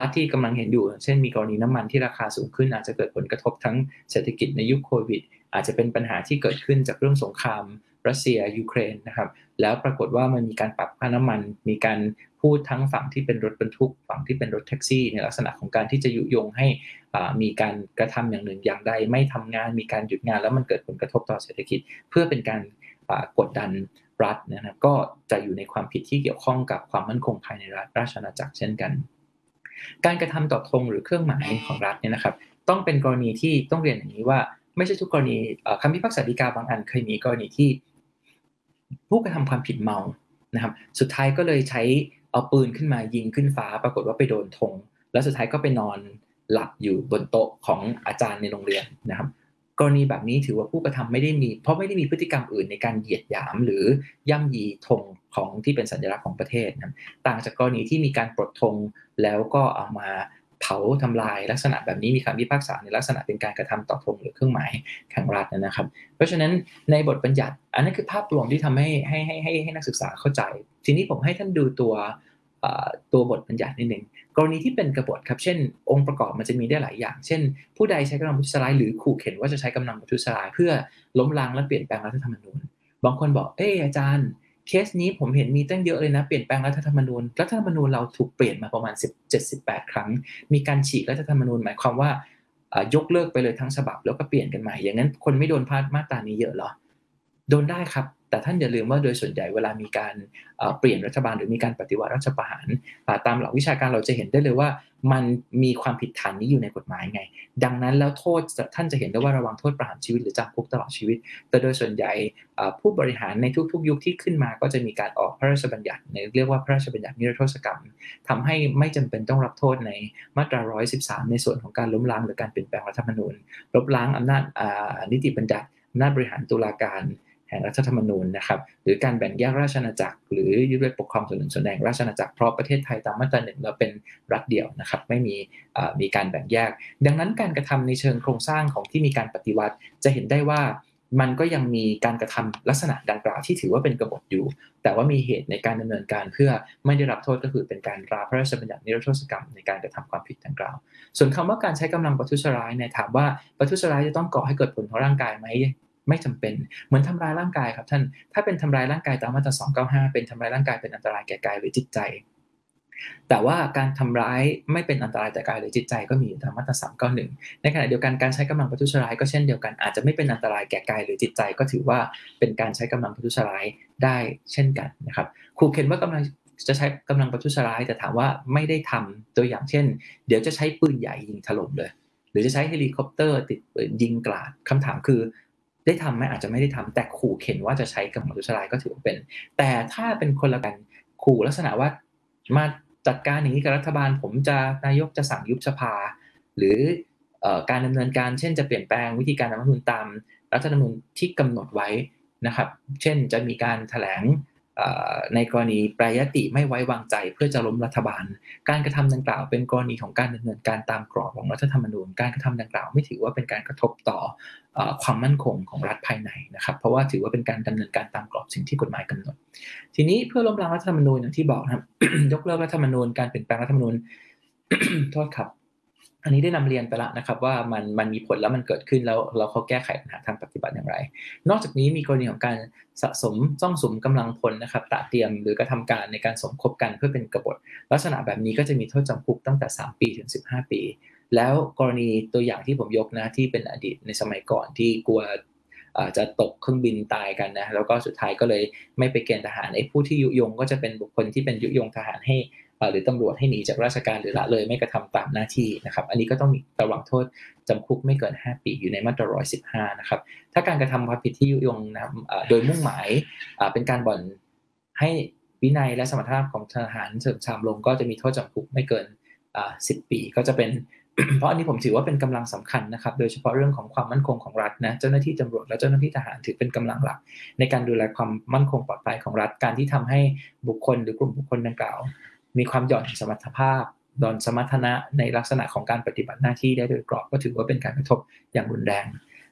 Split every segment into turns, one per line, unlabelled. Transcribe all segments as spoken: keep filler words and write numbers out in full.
ที่กำลังเห็นอยู่เช่นมีกรณีน้ำมันที่ราคาสูงขึ้นอาจจะเกิดผลกระทบทั้งเศรษฐกิจในยุคโควิดอาจจะเป็นปัญหาที่เกิดขึ้นจากเรื่องสงครามรัสเซียยูเครนนะครับแล้วปรากฏว่ามันมีการปรับค่าน้ำมันมีการพูดทั้งฝั่งที่เป็นรถบรรทุกฝั่งที่เป็นรถแท็กซี่ในลักษณะของการที่จะยุยงให้มีการกระทำอย่างหนึ่งอย่างใดไม่ทำงานมีการหยุดงานแล้วมันเกิดผลกระทบต่อเศรษฐกิจเพื่อเป็นการกดดันรัฐนะครับก็จะอยู่ในความผิดที่เกี่ยวข้องกับความมั่นคงภายในรัฐราชอาณาจักรเช่นกันการกระทำต่อธงหรือเครื่องหมายของรัฐเนี่ยนะครับต้องเป็นกรณีที่ต้องเรียนอย่างนี้ว่าไม่ใช่ทุกกรณีคำพิพากษาฎีกาบางอันเคยมีกรณีที่ผู้กระทำความผิดเมานะครับสุดท้ายก็เลยใช้เอาปืนขึ้นมายิงขึ้นฟ้าปรากฏว่าไปโดนธงแล้วสุดท้ายก็ไปนอนหลับอยู่บนโต๊ะของอาจารย์ในโรงเรียนนะครับกรณีแบบนี้ถือว่าผู้กระทำไม่ได้มีเพราะไม่ได้มีพฤติกรรมอื่นในการเหยียดหยามหรือย่ำยีธงของที่เป็นสัญลักษณ์ของประเทศนะต่างจากกรณีที่มีการปลดธงแล้วก็เอามาเผาทำลายลักษณะแบบนี้มีคำพิพากษาในลักษณะเป็นการกระทำต่อธงหรือเครื่องหมายแห่งรัฐนะครับเพราะฉะนั้นในบทบัญญัติอันนั้นคือภาพรวมที่ทำให้ให้ให้ให้ให้นักศึกษาเข้าใจทีนี้ผมให้ท่านดูตัวตัวบทบัญญัตินิดนึงกรณีที่เป็นกบฏครับเช่นองค์ประกอบมันจะมีได้หลายอย่างเช่นผู้ใดใช้กำลังประทุษร้ายหรือขู่เข็นว่าจะใช้กำลังประทุษร้ายเพื่อล้มล้างและเปลี่ยนแปลงรัฐธรรมนูญบางคนบอกเอออาจารย์เคสนี้ผมเห็นมีตั้งเยอะเลยนะเปลี่ยนแปลงรัฐธรรมนูญรัฐธรรมนูญเราถูกเปลี่ยนมาประมาณสิบเจ็ด สิบแปดครั้งมีการฉีกรัฐธรรมนูญหมายความว่ายกเลิกไปเลยทั้งฉบับแล้วก็เปลี่ยนกันใหม่อย่างนั้นคนไม่โดนพาดมาตรานี้เยอะเหรอโดนได้ครับแต่ท่านอย่าลืมว่าโดยส่วนใหญ่เวลามีการเปลี่ยนรัฐบาลหรือมีการปฏิวัติรัฐประหารตามหลักวิชาการเราจะเห็นได้เลยว่ามันมีความผิดฐานนี้อยู่ในกฎหมายไงดังนั้นแล้วโทษท่านจะเห็นได้ว่าระวังโทษประหารชีวิตหรือจำคุกตลอดชีวิตแต่โดยส่วนใหญ่ผู้บริหารในทุกๆยุคที่ขึ้นมาก็จะมีการออกพระราชบัญญัติเรียกว่าพระราชบัญญัตินิรโทษกรรมทำให้ไม่จำเป็นต้องรับโทษในมาตราหนึ่งร้อยสิบสามในส่วนของการล้มล้างหรือการเปลี่ยนแปลงรัฐธรรมนูญลบล้างอำนาจนิติบัญญัติอำนาจบริหารตุลาการแห่งรัฐธรรมนูญนะครับหรือการแบ่งแยกราชอาณาจักรหรือยึดไว้ปกครองส่วนหนึ่งส่วนใดราชอาณาจักรเพราะประเทศไทยตามมาตราหนึ่งเราเป็นรัฐเดี่ยวนะครับไม่มีมีการแบ่งแยกดังนั้นการกระทำในเชิงโครงสร้างของที่มีการปฏิวัติจะเห็นได้ว่ามันก็ยังมีการกระทำลักษณะดังกล่าวที่ถือว่าเป็นกบฏอยู่แต่ว่ามีเหตุในการดำเนินการเพื่อไม่ได้รับโทษก็คือเป็นการตราพระราชบัญญัตินิรโทษกรรมในการกระทำความผิดดังกล่าวส่วนคำว่าการใช้กำลังประทุษร้ายเนี่ยถามว่าประทุษร้ายจะต้องก่อให้เกิดผลต่อร่างกายไหมไม่จำเป็นเหมือนทำร้ายร่างกายครับท่านถ้าเป็นทำร้ายร่างกายตามมาตราสองเก้าห้าเป็นทำร้ายร่างกายเป็นอันตรายแก่กายหรือจิตใจแต่ว่าการทำร้ายไม่เป็นอันตรายแก่กายหรือจิตใจก็มีตามมาตราสามเก้าหนึ่งในขณะเดียวกันการใช้กำลังประทุษร้ายก็เช่นเดียวกันอาจจะไม่เป็นอันตรายแก่กายหรือจิตใจก็ถือว่าเป็นการใช้กำลังประทุษร้ายได้เช่นกันนะครับขู่เข็นว่ากำลังจะใช้กำลังประทุษร้ายแต่ถามว่าไม่ได้ทำตัวอย่างเช่นเดี๋ยวจะใช้ปืนใหญ่ยิงถล่มเลยหรือจะใช้เฮลิคอปเตอร์ติดปืนยิงกราดคำถามคือได้ทำไหมอาจจะไม่ได้ทำแต่ขู่เข็นว่าจะใช้กำลังประทุษร้ายก็ถือว่าเป็นแต่ถ้าเป็นคนละกันขู่ลักษณะว่ามาจัดการอย่างนี้กับรัฐบาลผมจะนายกจะสั่งยุบสภาหรือการดำเนินการเช่นจะเปลี่ยนแปลงวิธีการรัฐธรรมนูญตามรัฐธรรมนูญที่กำหนดไว้นะครับเช่นจะมีการแถลงในกรณีแปรยติไม่ไว้วางใจเพื่อจะล้มรัฐบาลการกระทำดังกล่าวเป็นกรณีของการดำเนินการตามกรอบของรัฐธรรมนูญการกระทำดังกล่าวไม่ถือว่าเป็นการกระทบต่อความมั่นคงของรัฐภายในนะครับเพราะว่าถือว่าเป็นการดำเนินการตามกรอบสิ่งที่กฎหมายกำหนดทีนี้เพื่อล้มล้างรัฐธรรมนูญอย่างที่บอกครับ ยกเลิกรัฐธรรมนูญการเปลี่ยนแปลงรัฐธรรมนูญ โทษครับอันนี้ได้นำเรียนไปแล้วนะครับว่ามันมันมีผลแล้วมันเกิดขึ้นแล้วเราเขาแก้ไขปัญหาทางปฏิบัติอย่างไรนอกจากนี้มีกรณีของการสะสมซ่องสุมกำลังพลนะครับตระเตรียมหรือกระทำการในการสมคบกันเพื่อเป็นกบฏลักษณะแบบนี้ก็จะมีโทษจำคุกตั้งแต่สามปีถึงสิบห้าปีแล้วกรณีตัวอย่างที่ผมยกนะที่เป็นอดีตในสมัยก่อนที่กลัวจะตกเครื่องบินตายกันนะแล้วก็สุดท้ายก็เลยไม่ไปเกณฑ์ทหารไอ้ผู้ที่ยุยงก็จะเป็นบุคคลที่เป็นยุยงทหารให้หรือตำรวจให้หนีจากราชการหรือละเลยไม่กระทำตามหน้าที่นะครับอันนี้ก็ต้องมีระวังโทษจำคุกไม่เกินห้าปีอยู่ในมาตราหนึ่งร้อยสิบห้านะครับถ้าการกระทำความผิดที่ยุยงนะโดยมุ่งหมายเป็นการบ่อนให้วินัยและสมรรถภาพของทหารเสริมชามลงก็จะมีโทษจำคุกไม่เกินสิบปีก็จะเป็น เพราะอันนี้ผมถือว่าเป็นกำลังสำคัญนะครับโดยเฉพาะเรื่องของความมั่นคงของรัฐนะเจ้าหน้าที่ตำรวจและเจ้าหน้าที่ทหารถือเป็นกำลังหลักในการดูแลความมั่นคงปลอดภัยของรัฐการที่ทำให้บุคคลหรือกลุ่มบุคคลดังกล่าวมีความหย่อนสมรรถภาพหย่อนสมรรถนะในลักษณะของการปฏิบัติหน้าที่ได้โดยกรอบก็ถือว่าเป็นการกระทบอย่างรุนแรง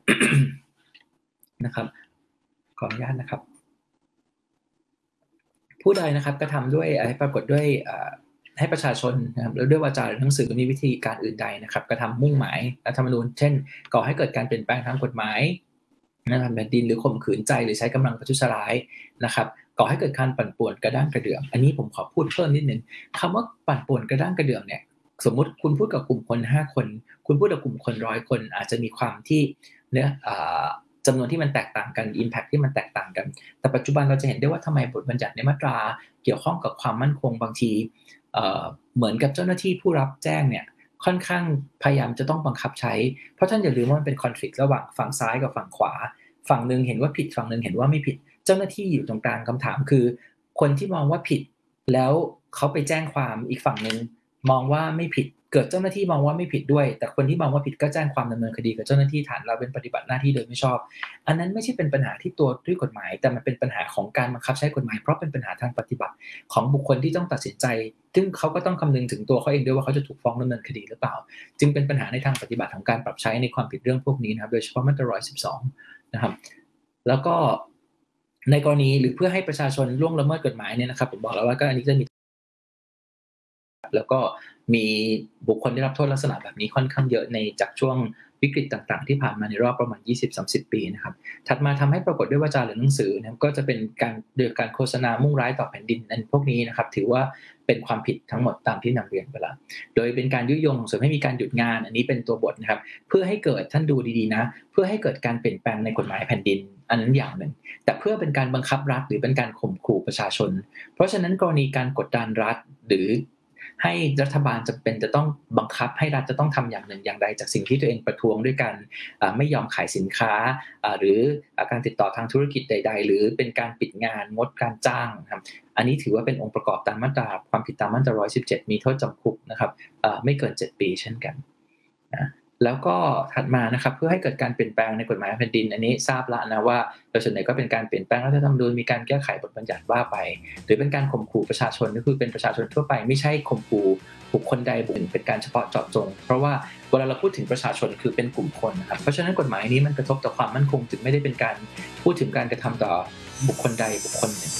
นะครับขออนุญาตนะครับผู้ใดนะครับกระทำด้วยปรากฏด้วยให้ประชาชนนะครับแล้วด้วยวาจาหรือหนังสือมีวิธีการอื่นใดนะครับกระทำมุ่งหมายรัฐธรรมนูญเช่นก่อให้เกิดการเปลี่ยนแปลงทางกฎหมายนะครับแผ่นดินหรือข่มขืนใจหรือใช้กำลังประทุษร้ายนะครับก่อให้เกิดการปั่นป่วนกระด้างกระเดื่องอันนี้ผมขอพูดเพิ่มนิดนึงคำว่าปั่นป่วนกระด้างกระเดื่องเนี่ยสมมุติคุณพูดกับกลุ่มคนห้าคนคุณพูดกับกลุ่มคนร้อยคนอาจจะมีความที่เนื้อจำนวนที่มันแตกต่างกัน impact ที่มันแตกต่างกันแต่ปัจจุบันเราจะเห็นได้ว่าทำไมบทบัญญัติในมาตราเกี่ยวข้องกับความมั่นคงบางทีเอ่อเหมือนกับเจ้าหน้าที่ผู้รับแจ้งเนี่ยค่อนข้างพยายามจะต้องบังคับใช้เพราะท่านอย่าลืมว่ามันเป็น conflict ระหว่างฝั่งซ้ายกับฝั่งขวาฝั่งนึงเห็นว่าผิดฝั่งนึงเห็นว่าไม่ผิดเจ้าหน้าที่อยู่ตรงกลางคำถามคือคนที่มองว่าผิดแล้วเขาไปแจ้งความอีกฝั่งนึงมองว่าไม่ผิดเกิดเจ้าหน้าที่มองว่าไม่ผิดด้วยแต่คนที่มองว่าผิดก็แจ้งความดำเนินคดีกับเจ้าหน้าที่ฐานละเว้นปฏิบัติหน้าที่โดยไม่ชอบอันนั้นไม่ใช่เป็นปัญหาที่ตัวด้วยกฎหมายแต่มันเป็นปัญหาของการบังคับใช้กฎหมายเพราะเป็นปัญหาทางปฏิบัติของบุคคลที่ต้องตัดสินใจซึ่งเขาก็ต้องคำนึงถึงตัวเขาเองด้วยว่าเขาจะถูกฟ้องดำเนินคดีหรือเปล่าจึงเป็นปัญหาในทางปฏิบัติของการปรับใช้ในความผิดเรื่องพวกนี้นะครับโดยเฉพาะมาตราหนึ่งร้อยสิบสองนะครับแล้วก็ในกรณีหรือเพื่อให้ประชาชนล่วงละเมิดกฎหมายเนี่ยนะครับผมบอกแล้วว่าก็อันนี้จะมีแล้วก็มีบุคคลได้รับโทษลักษณะแบบนี้ค่อนข้างเยอะในจากช่วงวิกฤตต่างๆที่ผ่านมาในรอบประมาณ ยี่สิบถึงสามสิบ ปีนะครับถัดมาทำให้ปรากฏด้วยวาจาหรือหนังสือนะครับก็จะเป็นการโดยการโฆษณามุ่งร้ายต่อแผ่นดินอันพวกนี้นะครับถือว่าเป็นความผิดทั้งหมดตามที่นำเรียนไปแล้วโดยเป็นการยุยงส่งเสริมให้มีการหยุดงานอันนี้เป็นตัวบทนะครับเพื่อให้เกิดท่านดูดีๆนะเพื่อให้เกิดการเปลี่ยนแปลงในกฎหมายแผ่นดินอันนั้นอย่างหนึ่งแต่เพื่อเป็นการบังคับรัฐหรือเป็นการข่มขู่ประชาชนเพราะฉะนั้นกรณีการกดดันรัฐหรือให้รัฐบาลจำเป็นจะต้องบังคับให้รัฐจะต้องทำอย่างหนึ่งอย่างใดจากสิ่งที่ตัวเองประท้วงด้วยกันไม่ยอมขายสินค้าหรือการติดต่อทางธุรกิจใดๆหรือเป็นการปิดงานงดการจ้างครับอันนี้ถือว่าเป็นองค์ประกอบตามมาตราความผิดตามมาตราหนึ่งร้อยสิบเจ็ดมีโทษจำคุกนะครับไม่เกินเจ็ดปีเช่นกันนะแล้วก็ถัดมานะครับเพื่อให้เกิดการเปลี่ยนแปลงในกฎหมายแผ่นดินอันนี้ทราบแล้วนะว่าโดยส่วนใหญ่ก็เป็นการเปลี่ยนแปลงรัฐธรรมนูญมีการแก้ไขบทบัญญัติว่าไปหรือเป็นการข่มขู่ประชาชนก็คือเป็นประชาชนทั่วไปไม่ใช่ข่มขู่บุคคลใดบุคคลหนึ่งเป็นการเฉพาะเจาะจงเพราะว่าเวลาเราพูดถึงประชาชนคือเป็นกลุ่มคนนะครับเพราะฉะนั้นกฎหมายนี้มันกระทบต่อความมั่นคงจึงไม่ได้เป็นการพูดถึงการกระทำต่อบุคคลใดบุคคลหนึ่ง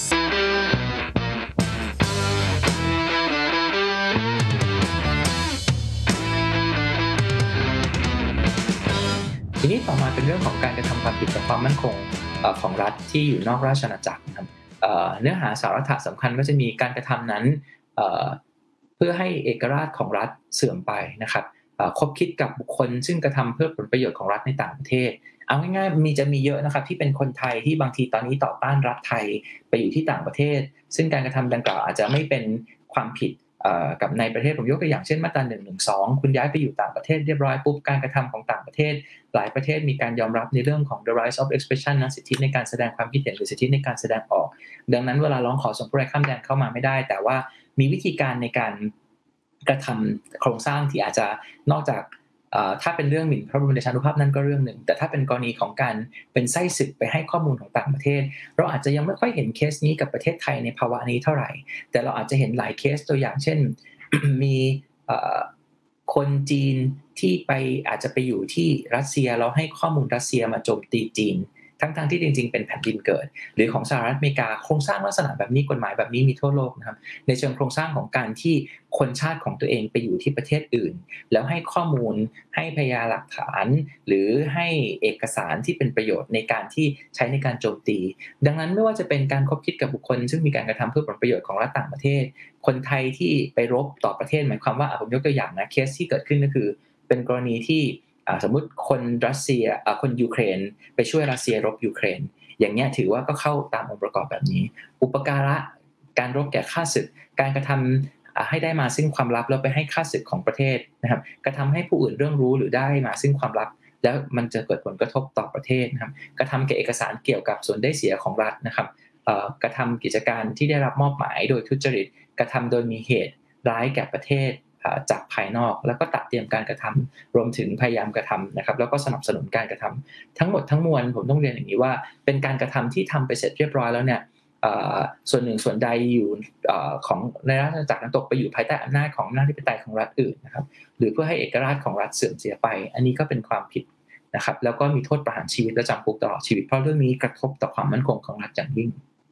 ทีนี้ต่อมาเป็นเรื่องของการกระทำความผิดต่อความมั่นคงของรัฐที่อยู่นอกราชอาณาจักรนะครับเนื้อหาสาระสำคัญก็จะมีการกระทำนั้นเพื่อให้เอกราชของรัฐเสื่อมไปนะครับคบคิดกับบุคคลซึ่งกระทำเพื่อผลประโยชน์ของรัฐในต่างประเทศเอาง่ายๆมีจะมีเยอะนะครับที่เป็นคนไทยที่บางทีตอนนี้ต่อต้านรัฐไทยไปอยู่ที่ต่างประเทศซึ่งการกระทำดังกล่าวอาจจะไม่เป็นความผิดกับในประเทศผมยกตัวอย่างเช่นมาตราหนึ่งหนึ่งสองคุณย้ายไปอยู่ต่างประเทศเรียบร้อยปุ๊บการกระทำของต่างประเทศหลายประเทศมีการยอมรับในเรื่องของ the right of expression นะสิทธิในการแสดงความคิดเห็นหรือสิทธิในการแสดงออกดังนั้นเวลาร้องขอส่งผู้ร้ายข้ามแดนเข้ามาไม่ได้แต่ว่ามีวิธีการในการกระทำโครงสร้างที่อาจจะนอกจากถ้าเป็นเรื่องหมิ่นพระบรมเดชานุภาพนั่นก็เรื่องหนึ่งแต่ถ้าเป็นกรณีของการเป็นไส้ศึกไปให้ข้อมูลของต่างประเทศเราอาจจะยังไม่ค่อยเห็นเคสนี้กับประเทศไทยในภาวะนี้เท่าไหร่แต่เราอาจจะเห็นหลายเคสตัวอย่างเช่น มีคนจีนที่ไปอาจจะไปอยู่ที่รัสเซียแล้วให้ข้อมูลรัสเซียมาโจมตีจีนทั้งๆที่จริงๆเป็นแผ่นดินเกิดหรือของสหรัฐอเมริกาโครงสร้างลักษณะแบบนี้กฎหมายแบบนี้มีทั่วโลกนะครับในเชิงโครงสร้างของการที่คนชาติของตัวเองไปอยู่ที่ประเทศอื่นแล้วให้ข้อมูลให้พยานหลักฐานหรือให้เอกสารที่เป็นประโยชน์ในการที่ใช้ในการโจมตีดังนั้นไม่ว่าจะเป็นการคบคิดกับบุคคลซึ่งมีการกระทำเพื่อผลประโยชน์ของรัฐต่างประเทศคนไทยที่ไปรบต่อประเทศหมายความว่าผมยกตัวอย่างนะเคสที่เกิดขึ้นก็คือเป็นกรณีที่สมมุติคนรัสเซียคนยูเครนไปช่วยรัสเซียรบยูเครนอย่างเงี้ยถือว่าก็เข้าตามองค์ประกอบแบบนี้อุปการะการรบแก่ข้าศึกการกระทำให้ได้มาซึ่งความลับแล้วไปให้ข้าศึกของประเทศนะครับกระทำให้ผู้อื่นเรื่องรู้หรือได้มาซึ่งความลับแล้วมันจะเกิดผลกระทบต่อประเทศนะครับกระทำแก่เอกสารเกี่ยวกับส่วนได้เสียของรัฐนะครับกระทำกิจการที่ได้รับมอบหมายโดยทุจริตกระทำโดยมีเหตุร้ายแก่ประเทศจากภายนอกแล้วก็ตัดเตรียมการกระทำรวมถึงพยายามกระทำนะครับแล้วก็สนับสนุนการกระทำทั้งหมดทั้งมวลผมต้องเรียนอย่างนี้ว่าเป็นการกระทำที่ทำไปเสร็จเรียบร้อยแล้วเนี่ยส่วนหนึ่งส่วนใดอยู่ของในราชอาณาจักรนั้นตกไปอยู่ภายใต้อำนาจของอำนาจอธิปไตยของรัฐอื่นนะครับหรือเพื่อให้เอกราชของรัฐเสื่อมเสียไปอันนี้ก็เป็นความผิดนะครับแล้วก็มีโทษประหารชีวิตและจำคุกตลอดชีวิตเพราะเรื่องนี้กระทบต่อความมั่นคงของรัฐอย่างยิ่ง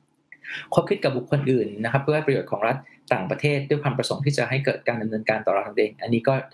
คบคิดกับบุคคลอื่นนะครับเพื่อให้ประโยชน์ของรัฐต่างประเทศด้วยความประสงค์ที่จะให้เกิดการดำเนินการต่อเราเองอันนี้ก็